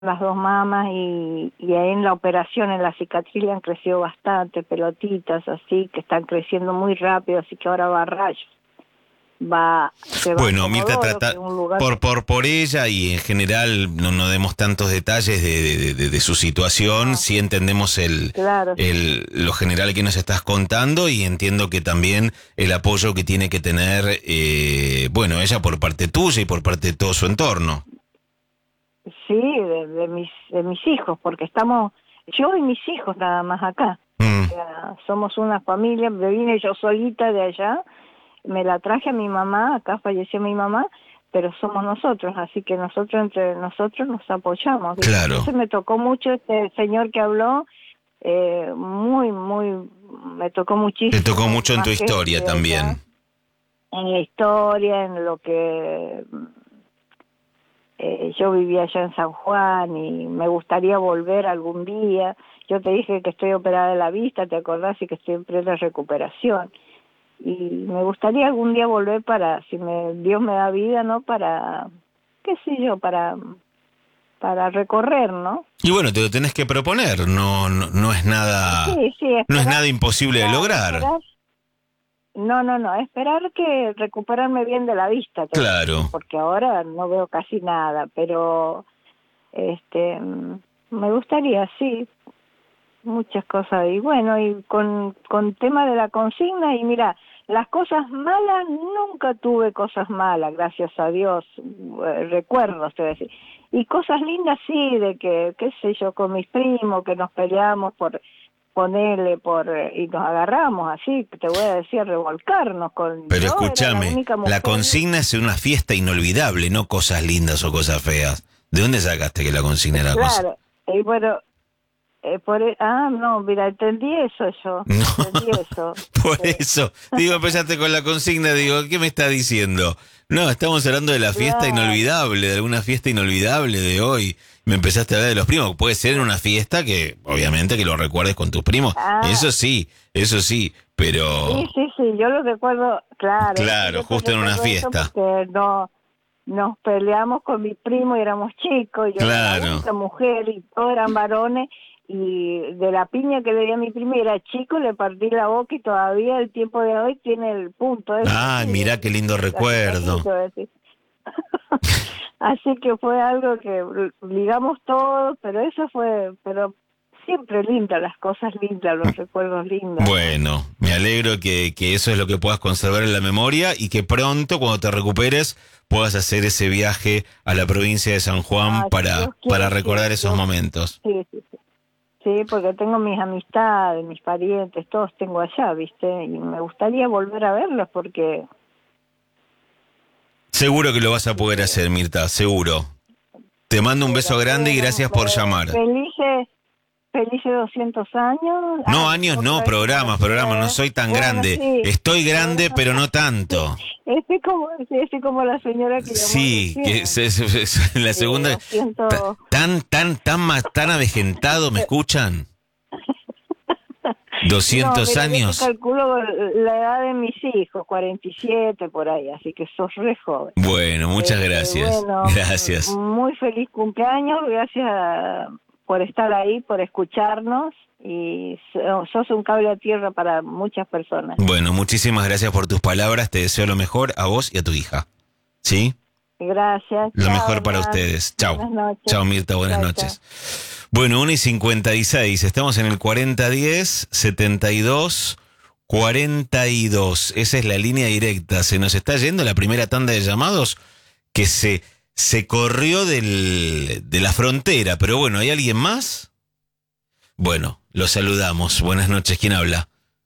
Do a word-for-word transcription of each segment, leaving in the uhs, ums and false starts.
las dos mamas y, y ahí en la operación, en la cicatriz le han crecido bastante, pelotitas así, que están creciendo muy rápido, así que ahora va a rayos. Va, se va Bueno, a Mirta, Comodoro, que trata es un lugar... por, por, por ella y en general no, no demos tantos detalles de, de, de, de su situación, No, sí entendemos el, claro, el, lo general que nos estás contando y entiendo que también el apoyo que tiene que tener, eh, bueno, ella por parte tuya y por parte de todo su entorno. sí, de, de mis de mis hijos, porque estamos yo y mis hijos nada más acá. Mm. O sea, somos una familia, me vine yo solita de allá, me la traje a mi mamá, acá falleció mi mamá, pero somos nosotros, así que nosotros entre nosotros nos apoyamos, ¿viste? Claro. Entonces me tocó mucho este señor que habló, eh, muy, muy, me tocó muchísimo. Te tocó mucho en más tu que historia de también. allá, en la historia, en lo que eh, yo vivía allá en San Juan y me gustaría volver algún día. Yo te dije que estoy operada de la vista, ¿te acordás? Y que estoy en plena recuperación. Y me gustaría algún día volver para, si me, Dios me da vida, ¿no? Para, qué sé yo, para, para recorrer, ¿no? Y bueno, te lo tenés que proponer, no, no, no es nada, Sí, sí, no es esperar, nada imposible de claro, lograr. esperar. No, no, no, esperar que recuperarme bien de la vista, te voy a decir, Claro. porque ahora no veo casi nada, pero este me gustaría, sí, muchas cosas. Y bueno, y con, con tema de la consigna, y mira, las cosas malas, nunca tuve cosas malas, gracias a Dios, eh, recuerdos, te voy a decir. Y cosas lindas sí, de que, qué sé yo, con mis primos, que nos peleamos por ponerle por y nos agarramos así, te voy a decir, revolcarnos con Pero yo era la escúchame, única la mujer. consigna es una fiesta inolvidable, no cosas lindas o cosas feas. ¿De dónde sacaste que la consigna era cosa? Claro, y bueno, eh, por e- ah, no, mira, entendí eso yo, No, entendí eso. por Eh, eso. Digo, empezaste con la consigna, digo, ¿qué me está diciendo? No, estamos hablando de la fiesta claro, inolvidable, de alguna fiesta inolvidable de hoy. Me empezaste a hablar de los primos. Puede ser en una fiesta que, obviamente, que lo recuerdes con tus primos. ah, Eso sí, eso sí, pero... sí, sí, sí, yo lo recuerdo, claro, eso Claro, yo te justo en una recuerdo eso fiesta. porque no, nos peleamos con mi primo y éramos chicos, y yo era la Claro. única mujer y todos eran varones, y de la piña que le di a mi primo y era chico, le partí la boca y todavía el tiempo de hoy tiene el punto ese, Ay, así, mirá de, qué lindo la cicatriz, recuerdo. te voy a decir. Así que fue algo que ligamos todos, pero eso fue, pero siempre lindas, las cosas lindas, los recuerdos lindos, ¿no? Bueno, me alegro que, que eso es lo que puedas conservar en la memoria y que pronto, cuando te recuperes, puedas hacer ese viaje a la provincia de San Juan Ah, si para, Dios para quiere, sí, recordar esos yo, momentos. sí, sí, sí. Sí, porque tengo mis amistades, mis parientes, todos tengo allá, ¿viste? Y me gustaría volver a verlos porque... Seguro que lo vas a Así poder que, hacer, Mirta, seguro. Te mando un beso pero grande y bueno, gracias por eh, llamar. felices, felices doscientos años. No, Ay, años otra no, vez como programas, programas, no decía, soy tan bueno, grande. sí, Estoy bueno, grande, pero no tanto. estoy como, sí, estoy como la señora que llamó Sí, que es, recién, es- es- la de segunda... ta- doscientos. Tan, tan, tan, ma- tan avejentado, ¿me escuchan? No, Doscientos mira, yo te años. calculo la edad de mis hijos, cuarenta y siete por ahí, así que sos re joven. Bueno, muchas Este, gracias. bueno, Gracias. muy feliz cumpleaños, gracias por estar ahí, por escucharnos, y so- sos un cable a tierra para muchas personas. Bueno, muchísimas gracias por tus palabras. Te deseo lo mejor a vos y a tu hija. ¿Sí? Gracias, Lo chao mejor para Hernán, ustedes. Chao. buenas noches. Chao, Mirta, buenas Chao, chao. noches. Bueno, una y cincuenta y seis. Estamos en el cuarenta diez, setenta y dos, cuarenta y dos. Esa es la línea directa. Se nos está yendo la primera tanda de llamados que se, se corrió del, de la frontera. Pero bueno, ¿hay alguien más? Bueno, lo saludamos. Buenas noches. ¿Quién habla?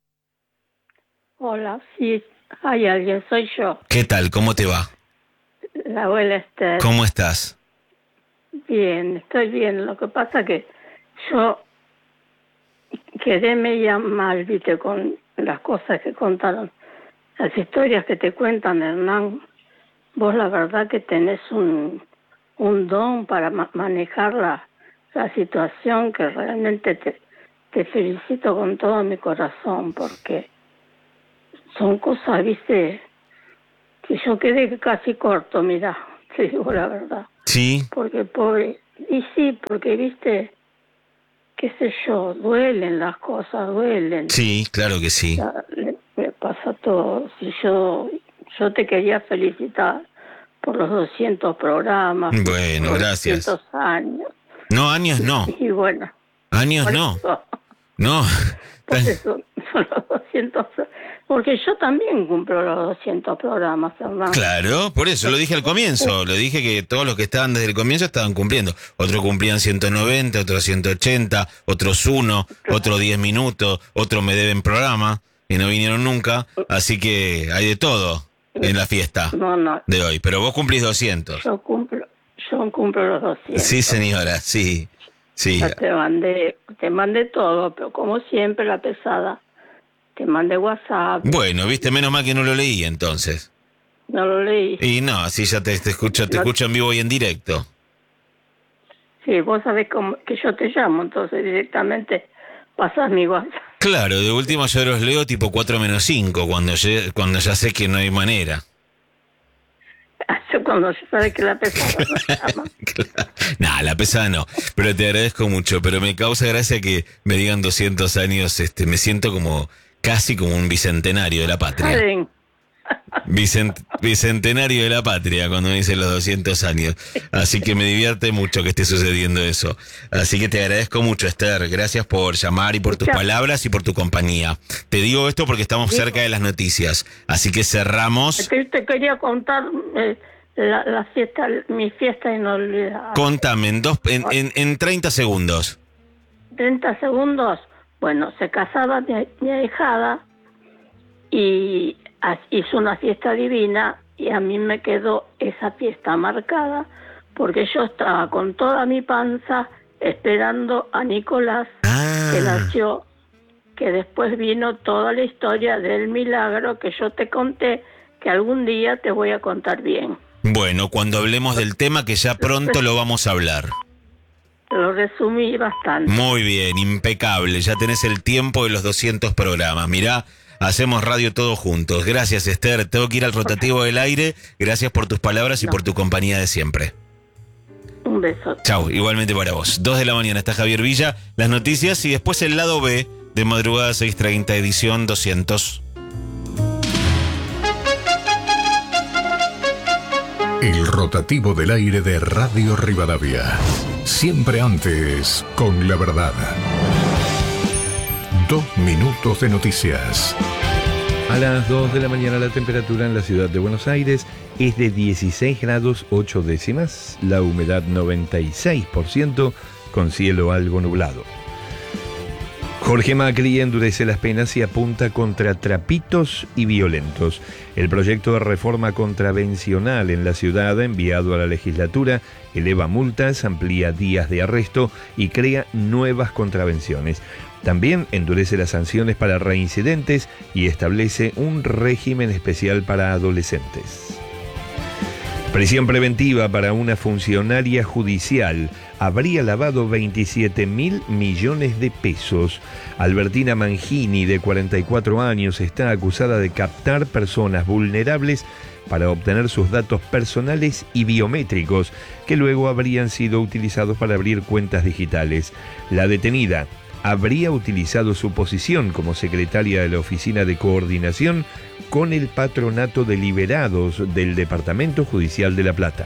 Hola, sí, hay alguien, soy yo, ¿Qué tal? ¿Cómo te va? la abuela Esther. ¿Cómo estás? Bien, estoy bien. Lo que pasa que yo quedé media mal, viste, con las cosas que contaron, las historias que te cuentan, Hernán. Vos la verdad que tenés un, un don para ma- manejar la, la situación, que realmente te, te felicito con todo mi corazón, porque son cosas, viste, que yo quedé casi corto, mira, te digo la verdad. Sí. Porque pobre, Y sí, porque viste, qué sé yo, duelen las cosas, duelen. Sí, claro que sí. Ya, le- me pasa todo. Si yo, yo te quería felicitar por los doscientos programas, Bueno, por gracias. doscientos años. No, años no. Y bueno, Años por no. eso, No. por eso son los doscientos. Porque yo también cumplo los doscientos programas, hermano. Claro, por eso lo dije al comienzo. Lo dije que todos los que estaban desde el comienzo estaban cumpliendo. Otros cumplían ciento noventa, otros ciento ochenta, otros uno, otros diez minutos, otros me deben programa y no vinieron nunca. Así que hay de todo en la fiesta No, no, de hoy. Pero vos cumplís doscientos. yo cumplo, yo cumplo los doscientos. Sí, señora, sí. Sí. Ya te mandé, te mandé todo, pero como siempre la pesada. Te mandé WhatsApp, Bueno, viste, menos mal que no lo leí entonces. no lo leí. Y no, así ya te, te escucho, te No. escucho en vivo y en directo. Sí, vos sabés cómo, que yo te llamo, entonces directamente pasás mi WhatsApp. Claro, de última yo los leo tipo cuatro menos cinco, cuando, ya- cuando ya sé que no hay manera. Yo cuando yo sabés que la pesada me llama. Nah, la pesada no, pero te agradezco mucho, pero me causa gracia que me digan doscientos años, este, me siento como casi como un bicentenario de la patria. ¿Saben? Bicent- bicentenario de la patria cuando me dicen los doscientos años. Así que me divierte mucho que esté sucediendo eso. Así que te agradezco mucho, Esther. Gracias por llamar y por tus Chao. palabras y por tu compañía. Te digo esto porque estamos cerca de las noticias. Así que cerramos. Te, te quería contar eh, la, la fiesta, mi fiesta inolvidable. Contame en, dos, en, en, en treinta segundos. treinta segundos. Bueno, se casaba mi, mi ahijada y ha- hizo una fiesta divina y a mí me quedó esa fiesta marcada porque yo estaba con toda mi panza esperando a Nicolás, que Ah, nació, que después vino toda la historia del milagro que yo te conté, que algún día te voy a contar bien. bueno, cuando hablemos del tema que ya pronto lo vamos a hablar. Lo resumí bastante. Muy bien, impecable. Ya tenés el tiempo de los doscientos programas. Mirá, hacemos radio todos juntos. Gracias, Esther. Tengo que ir al rotativo del aire. Gracias por tus palabras y No. por tu compañía de siempre. Un beso. Chau, igualmente para vos. Dos de la mañana está Javier Villa, las noticias y después el lado B de Madrugada seis treinta, edición doscientos. El rotativo del aire de Radio Rivadavia. Siempre antes, con la verdad. Dos minutos de noticias. A las dos de la mañana la temperatura en la ciudad de Buenos Aires es de dieciséis grados ocho décimas, la humedad noventa y seis por ciento con cielo algo nublado. Jorge Macri endurece las penas y apunta contra trapitos y violentos. El proyecto de reforma contravencional en la ciudad, enviado a la legislatura, eleva multas, amplía días de arresto y crea nuevas contravenciones. También endurece las sanciones para reincidentes y establece un régimen especial para adolescentes. Prisión preventiva para una funcionaria judicial. Habría lavado veintisiete mil millones de pesos. Albertina Mangini, de cuarenta y cuatro años, está acusada de captar personas vulnerables para obtener sus datos personales y biométricos, que luego habrían sido utilizados para abrir cuentas digitales. La detenida habría utilizado su posición como secretaria de la Oficina de Coordinación con el Patronato de Liberados del Departamento Judicial de La Plata.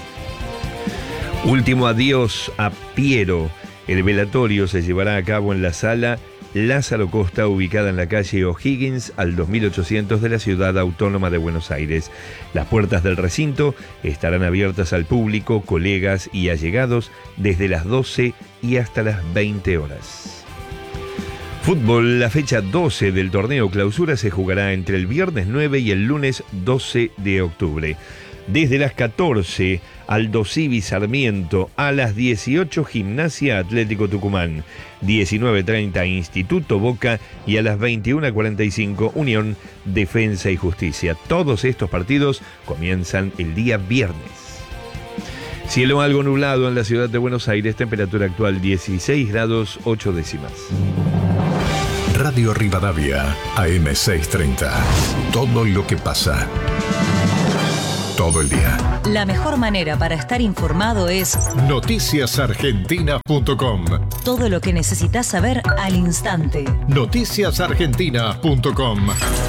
Último adiós a Piero. El velatorio se llevará a cabo en la sala Lázaro Costa, ubicada en la calle O'Higgins al dos mil ochocientos de la Ciudad Autónoma de Buenos Aires. Las puertas del recinto estarán abiertas al público, colegas y allegados desde las doce y hasta las veinte horas. Fútbol, la fecha doce del torneo Clausura se jugará entre el viernes nueve y el lunes doce de octubre. Desde las catorce, Aldo Civi Sarmiento, a las dieciocho, Gimnasia Atlético Tucumán, diecinueve treinta, Instituto Boca y a las veintiuno cuarenta y cinco, Unión Defensa y Justicia. Todos estos partidos comienzan el día viernes. Cielo algo nublado en la ciudad de Buenos Aires, temperatura actual dieciséis grados ocho décimas. Radio Rivadavia, A M seiscientos treinta. Todo lo que pasa. todo el día. La mejor manera para estar informado es noticias argentina punto com. Todo lo que necesitas saber al instante. noticias argentina punto com.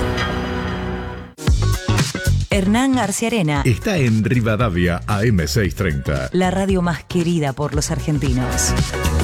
Hernán Garciarena está en Rivadavia A M seiscientos treinta. La radio más querida por los argentinos.